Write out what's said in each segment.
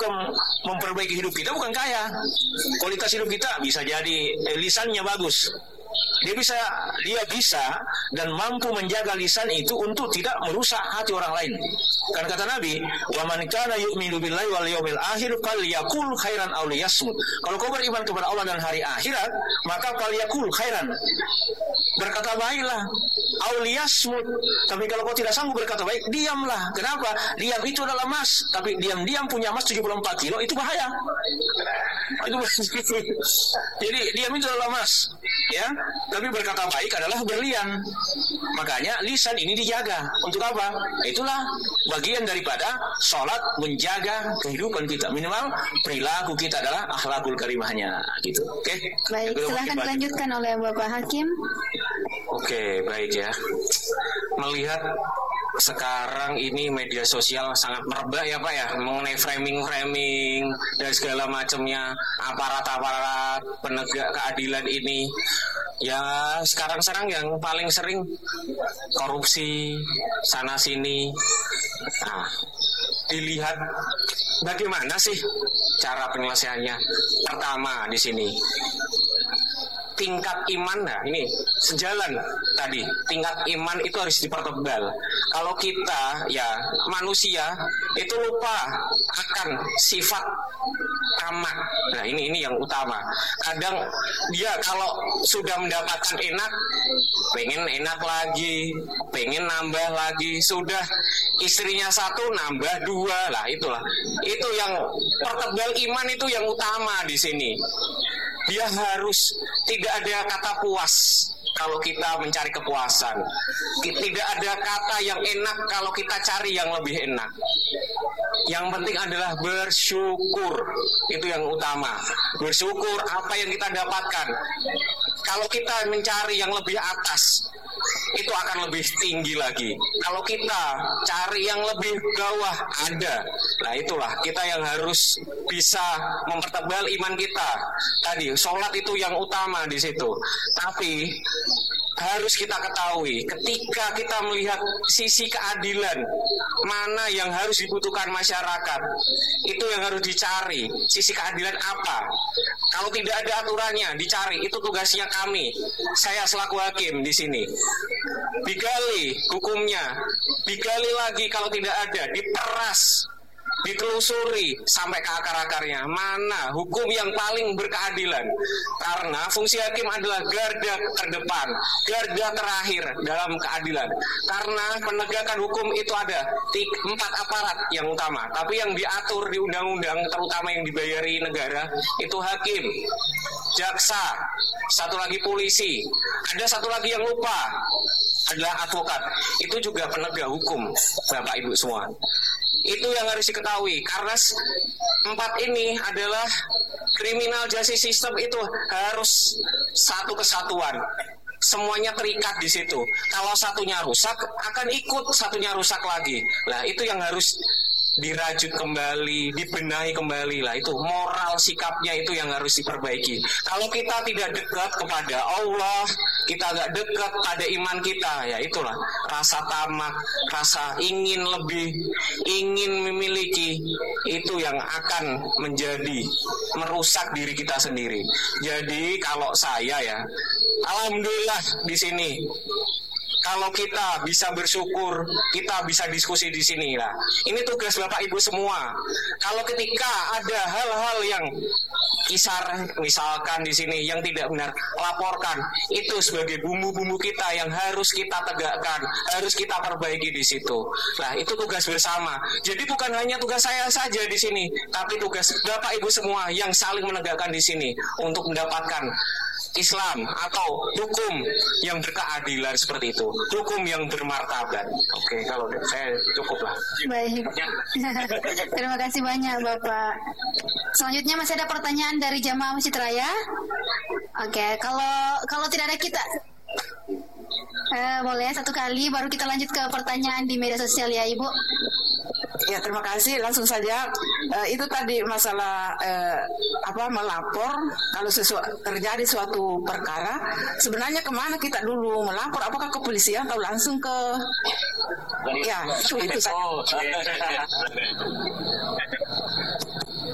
memperbaiki hidup kita bukan kaya. Kualitas hidup kita bisa jadi lisannya bagus. Dia bisa dan mampu menjaga lisan itu untuk tidak merusak hati orang lain. Karena kata Nabi, "Wa man kana yu'minu billahi wal yawmil akhir falyaqul khairan aw liyasmut." Kalau kau beriman kepada Allah dan hari akhirat, maka falyaqul khairan. Berkata baiklah, aw liyasmut. Tapi kalau kau tidak sanggup berkata baik, diamlah. Kenapa? Diam itu adalah emas, tapi diam-diam punya emas 74 kilo itu bahaya. Jadi diam itu adalah emas, ya. Tapi berkata baik adalah berlian. Makanya lisan ini dijaga. Untuk apa? Itulah bagian daripada sholat, menjaga kehidupan kita. Minimal perilaku kita adalah akhlakul karimahnya, gitu. Oke? Baik, silahkan dilanjutkan oleh Bapak Hakim. Oke, baik ya. Melihat sekarang ini media sosial sangat merebak ya Pak ya, mengenai framing dan segala macamnya, aparat-aparat penegak keadilan ini. Ya sekarang yang paling sering korupsi sana sini. Nah, dilihat bagaimana sih cara penyelesaiannya. Pertama di sini tingkat iman, nah ini sejalan tadi, tingkat iman itu harus dipertebal. Kalau kita ya manusia itu lupa akan sifat tamak. Nah ini yang utama. Kadang dia kalau sudah mendapatkan enak, pengen enak lagi, pengen nambah lagi. Sudah istrinya satu nambah dua, lah itulah. Itu yang pertebal iman itu yang utama di sini. Dia harus tidak ada kata puas kalau kita mencari kepuasan. Tidak ada kata yang enak kalau kita cari yang lebih enak. Yang penting adalah bersyukur. Itu yang utama. Bersyukur apa yang kita dapatkan. Kalau kita mencari yang lebih atas, itu akan lebih tinggi lagi. Kalau kita cari yang lebih bawah, ada. Nah itulah kita yang harus bisa mempertebal iman kita. Tadi sholat itu yang utama di situ. Tapi harus kita ketahui ketika kita melihat sisi keadilan mana yang harus dibutuhkan masyarakat, itu yang harus dicari. Sisi keadilan apa? Kalau tidak ada aturannya dicari, itu tugasnya kami. Saya selaku hakim di sini. Digali hukumnya, digali lagi kalau tidak ada, diperas, ditelusuri sampai ke akar-akarnya. Mana hukum yang paling berkeadilan? Karena fungsi hakim adalah garda terdepan, garda terakhir dalam keadilan. Karena penegakan hukum itu ada 4 aparat yang utama, tapi yang diatur di undang-undang, terutama yang dibayari negara, itu hakim, jaksa, satu lagi polisi, ada satu lagi yang lupa, adalah advokat. Itu juga penegak hukum, Bapak Ibu semua. Itu yang harus diketahui, karena 4 ini adalah criminal justice system, itu harus satu kesatuan. Semuanya terikat di situ. Kalau satunya rusak, akan ikut satunya rusak lagi. Nah, itu yang harus dirajut kembali, dibenahi kembali lah. Itu moral sikapnya itu yang harus diperbaiki. Kalau kita tidak dekat kepada Allah, kita agak dekat pada iman kita, ya itulah rasa tamak, rasa ingin lebih, ingin memiliki, itu yang akan menjadi merusak diri kita sendiri. Jadi kalau saya ya, alhamdulillah di sini. Kalau kita bisa bersyukur, kita bisa diskusi di sini lah. Ini tugas Bapak Ibu semua. Kalau ketika ada hal-hal yang kisar, misalkan di sini yang tidak benar, laporkan. Itu sebagai bumbu-bumbu kita yang harus kita tegakkan, harus kita perbaiki di situ. Nah, itu tugas bersama. Jadi bukan hanya tugas saya saja di sini, tapi tugas Bapak Ibu semua yang saling menegakkan di sini untuk mendapatkan Islam atau hukum yang berkeadilan seperti itu, hukum yang bermartabat. Oke, kalau saya cukup lah. Baik. Terima kasih banyak Bapak. Selanjutnya masih ada pertanyaan dari jamaah Masjid Raya. Oke, kalau tidak ada kita boleh satu kali baru kita lanjut ke pertanyaan di media sosial ya Ibu. Ya, terima kasih. Langsung saja, itu tadi masalah melapor kalau terjadi suatu perkara. Sebenarnya kemana kita dulu melapor? Apakah ke polisian atau langsung ke? Ya, itu saja.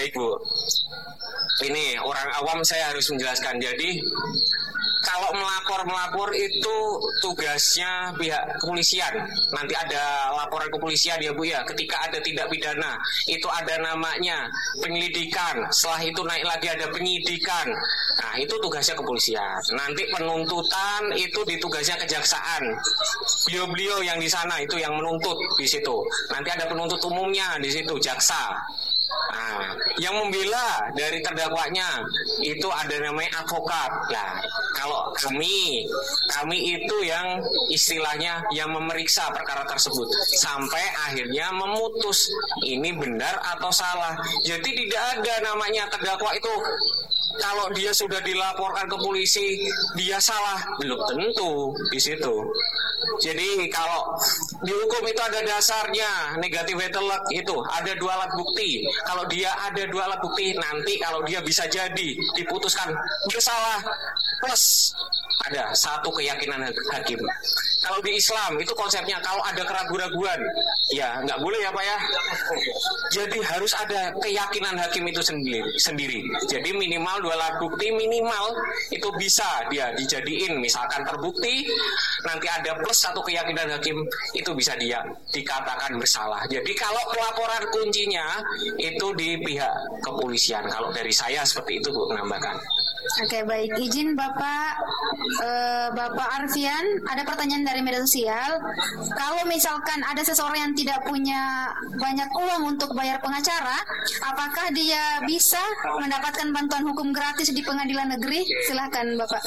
baik Bu. Ini orang awam saya harus menjelaskan. Jadi kalau melapor itu tugasnya pihak kepolisian. Nanti ada laporan kepolisian ya Bu ya. Ketika ada tindak pidana itu ada namanya penyelidikan. Setelah itu naik lagi ada penyidikan. Nah itu tugasnya kepolisian. Nanti penuntutan itu ditugasnya kejaksaan. Beliau-beliau yang di sana itu yang menuntut di situ. Nanti ada penuntut umumnya di situ, jaksa. Nah, yang membela dari terdakwanya itu ada namanya advokat. Nah, kalau kami itu yang istilahnya yang memeriksa perkara tersebut sampai akhirnya memutus ini benar atau salah. Jadi tidak ada namanya terdakwa itu kalau dia sudah dilaporkan ke polisi dia salah, belum tentu di situ. Jadi kalau di hukum itu ada dasarnya negatif intellect itu ada 2 alat bukti. Kalau dia ada 2 alat bukti nanti kalau dia bisa jadi diputuskan bersalah plus ada 1 keyakinan hakim. Kalau di Islam itu konsepnya kalau ada keraguan-raguan ya nggak boleh ya Pak ya. Jadi harus ada keyakinan hakim itu sendiri. Jadi minimal 2 alat bukti minimal itu bisa dia dijadiin misalkan terbukti nanti ada plus 1 keyakinan hakim itu bisa dia dikatakan bersalah. Jadi kalau pelaporan kuncinya itu di pihak kepolisian. Kalau dari saya seperti itu Bu menambahkan. Oke, baik. Izin Bapak Arfian, ada pertanyaan dari media sosial. Kalau misalkan ada seseorang yang tidak punya banyak uang untuk bayar pengacara, apakah dia bisa mendapatkan bantuan hukum gratis di pengadilan negeri? Silahkan Bapak.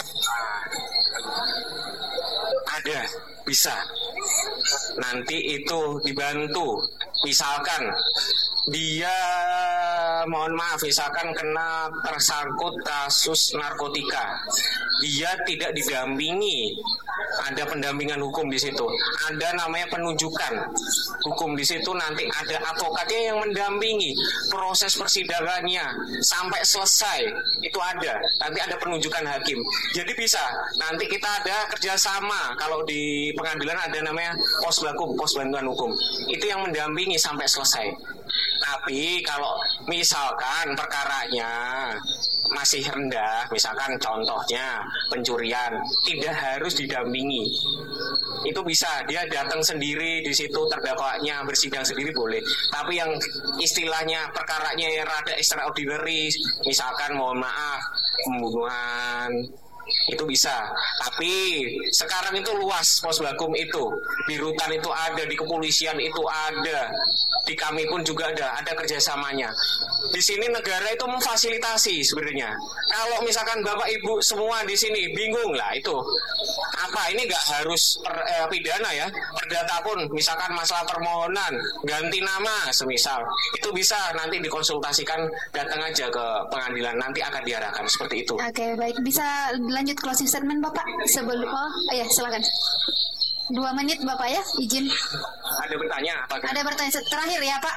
Ada, bisa. Nanti itu dibantu. Misalkan dia misalkan kena tersangkut kasus narkotika, dia tidak didampingi, ada pendampingan hukum di situ, ada namanya penunjukan hukum di situ, nanti ada advokatnya yang mendampingi proses persidangannya sampai selesai, itu ada, nanti ada penunjukan hakim. Jadi bisa, nanti kita ada kerjasama, kalau di pengadilan ada namanya pos bantuan hukum, itu yang mendampingi sampai selesai. Tapi kalau misalkan perkaranya masih rendah, misalkan contohnya pencurian, tidak harus didampingi. Itu bisa, dia datang sendiri di situ terdakwanya bersidang sendiri boleh. Tapi yang istilahnya perkaranya yang rada extraordinary, misalkan mohon maaf pembunuhan, itu bisa. Tapi sekarang itu luas posbakum itu, di rutan itu ada, di kepolisian itu ada, di kami pun juga ada kerjasamanya. Di sini negara itu memfasilitasi sebenarnya. Kalau misalkan Bapak Ibu semua di sini bingung lah itu apa, ini nggak harus pidana ya, perdata pun misalkan masalah permohonan ganti nama semisal, itu bisa nanti dikonsultasikan, datang aja ke pengadilan, nanti akan diarahkan seperti itu. Oke, baik. Bisa lanjut closing statement Bapak sebelum ya silakan. 2 menit Bapak ya, izin. Ada bertanya? Ada bertanya terakhir ya Pak.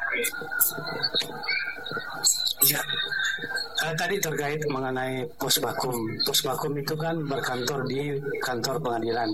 Ya, tadi terkait mengenai posbakum. Posbakum itu kan berkantor di kantor pengadilan.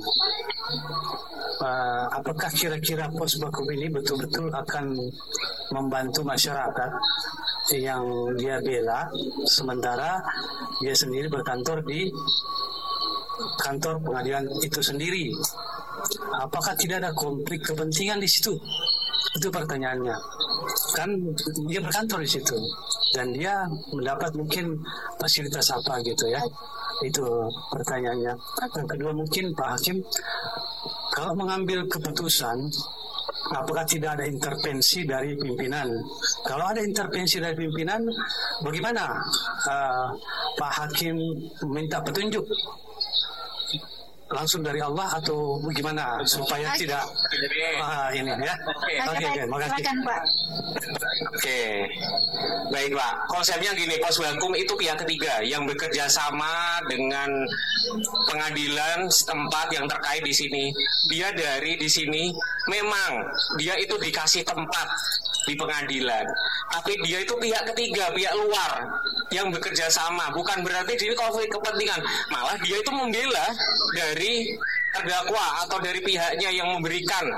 Apakah kira-kira posbakum ini betul-betul akan membantu masyarakat yang dia bela, sementara dia sendiri berkantor di kantor pengadilan itu sendiri? Apakah tidak ada konflik kepentingan di situ? Itu pertanyaannya. Kan dia berkantor di situ dan dia mendapat mungkin fasilitas apa gitu ya. Itu pertanyaannya. Yang kedua mungkin Pak Hakim, kalau mengambil keputusan, apakah tidak ada intervensi dari pimpinan? Kalau ada intervensi dari pimpinan, bagaimana Pak Hakim minta petunjuk? Langsung dari Allah atau bagaimana supaya tidak ini ya? Oke, makasih. Silakan Pak. Oke, baik Pak. Konsepnya gini, posbakum itu pihak ketiga yang bekerja sama dengan pengadilan setempat yang terkait di sini. Dia dari di sini, memang dia itu dikasih tempat di pengadilan, tapi dia itu pihak ketiga, pihak luar yang bekerja sama. Bukan berarti ini konflik kepentingan, malah dia itu membela dari terdakwa atau dari pihaknya yang memberikan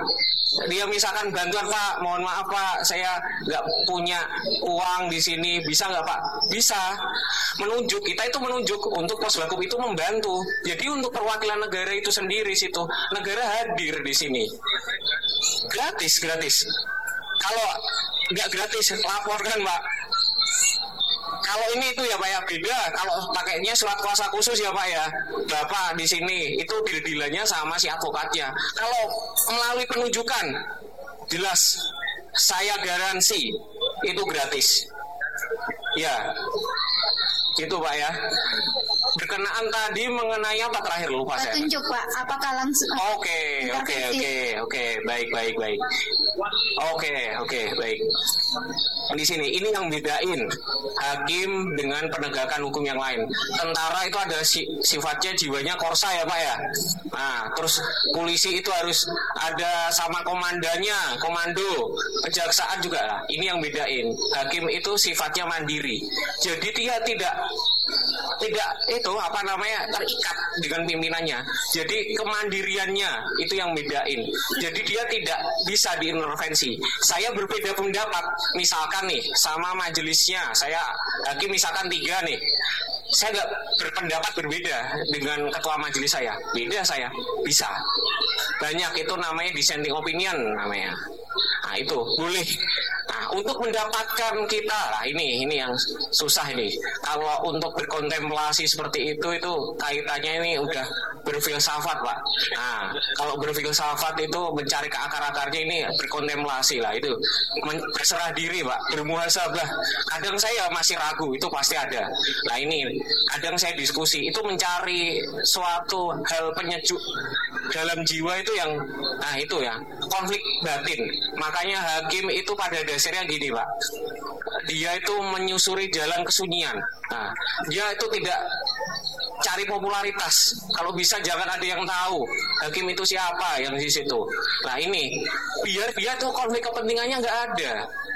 dia misalkan bantuan, Pak, mohon maaf Pak, saya nggak punya uang di sini, bisa nggak Pak? Bisa. Menunjuk, kita itu menunjuk untuk Posbagub itu membantu. Jadi untuk perwakilan negara itu sendiri situ, negara hadir di sini. Gratis. Kalau nggak gratis, laporkan Pak. Kalau ini itu ya Pak ya, beda. Kalau pakainya surat kuasa khusus ya Pak ya, Bapak di sini itu deal-dealannya sama si advokatnya. Kalau melalui penunjukan, jelas saya garansi itu gratis. Ya, itu Pak ya. Berkenaan tadi mengenai apa terakhir lupa saya. Petunjuk Pak, apakah langsung? Oke, baik. Oke, baik. Di sini ini yang bedain hakim dengan penegakan hukum yang lain. Tentara itu ada sifatnya jiwanya korsa ya Pak ya. Nah, terus polisi itu harus ada sama komandannya, komando. Kejaksaan juga lah. Ini yang bedain. Hakim itu sifatnya mandiri. Jadi dia tidak itu terikat dengan pimpinannya. Jadi kemandiriannya itu yang bedain. Jadi dia tidak bisa diintervensi. Saya berbeda pendapat, misalkan nih sama majelisnya, saya hakim misalkan 3 nih. Saya nggak berpendapat berbeda dengan ketua majelis saya. Beda saya, bisa. Banyak itu namanya dissenting opinion namanya. Nah itu boleh. Nah untuk mendapatkan kita, lah ini yang susah ini. Kalau untuk berkontemplasi seperti itu kaitannya ini udah berfilsafat Pak. Nah kalau berfilsafat itu mencari ke akar-akarnya ini berkontemplasi lah, itu berserah diri Pak, bermuhasabah. Kadang saya masih ragu, itu pasti ada. Nah ini kadang saya diskusi, itu mencari suatu hal penyejuk dalam jiwa itu yang, nah itu ya, konflik batin. Makanya hakim itu pada dasarnya gini Pak, dia itu menyusuri jalan kesunyian. Nah, dia itu tidak cari popularitas. Kalau bisa jangan ada yang tahu hakim itu siapa yang di situ. Nah ini biar dia tuh konflik kepentingannya nggak ada.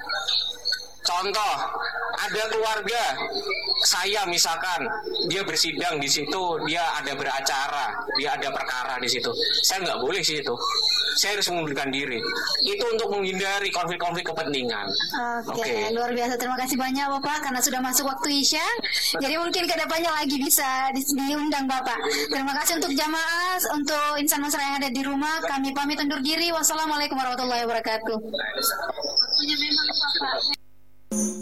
Contoh, ada keluarga saya misalkan dia bersidang di situ, dia ada beracara, dia ada perkara di situ. Saya nggak boleh sih itu. Saya harus mengundurkan diri. Itu untuk menghindari konflik-konflik kepentingan. Oke. Luar biasa. Terima kasih banyak Bapak karena sudah masuk waktu Isya. Jadi mungkin kedepannya lagi bisa diundang Bapak. Terima kasih untuk jamaah, untuk insan masyarakat yang ada di rumah. Kami pamit undur diri. Wassalamualaikum warahmatullahi wabarakatuh.